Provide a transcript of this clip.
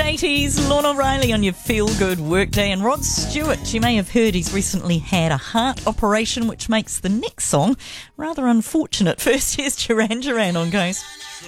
80s, Lorna Riley on your feel-good workday, and Rod Stewart. You may have heard he's recently had a heart operation, which makes the next song rather unfortunate. First, here's Duran Duran on Goes.